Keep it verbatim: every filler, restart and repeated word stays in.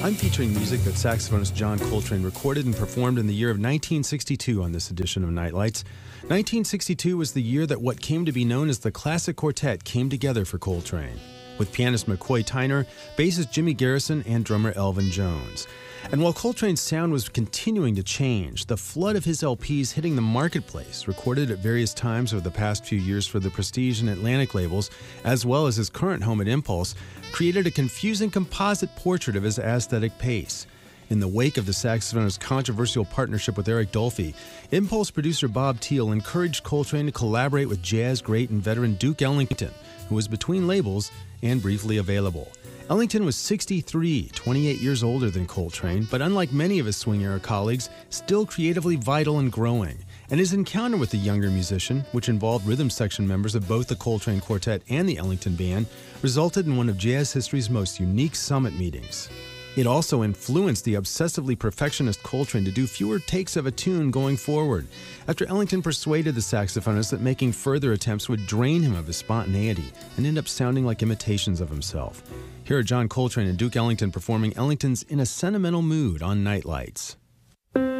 I'm featuring music that saxophonist John Coltrane recorded and performed in the year of nineteen sixty-two on this edition of Nightlights. nineteen sixty-two was the year that what came to be known as the Classic Quartet came together for Coltrane, with pianist McCoy Tyner, bassist Jimmy Garrison, and drummer Elvin Jones. And while Coltrane's sound was continuing to change, the flood of his L Ps hitting the marketplace, recorded at various times over the past few years for the Prestige and Atlantic labels, as well as his current home at Impulse, created a confusing composite portrait of his aesthetic pace. In the wake of the saxophonist's controversial partnership with Eric Dolphy, Impulse producer Bob Thiel encouraged Coltrane to collaborate with jazz great and veteran Duke Ellington, who was between labels and briefly available. Ellington was sixty-three, twenty-eight years older than Coltrane, but unlike many of his swing-era colleagues, still creatively vital and growing. And his encounter with the younger musician, which involved rhythm section members of both the Coltrane Quartet and the Ellington Band, resulted in one of jazz history's most unique summit meetings. It also influenced the obsessively perfectionist Coltrane to do fewer takes of a tune going forward, after Ellington persuaded the saxophonist that making further attempts would drain him of his spontaneity and end up sounding like imitations of himself. Here are John Coltrane and Duke Ellington performing Ellington's In a Sentimental Mood on Nightlights.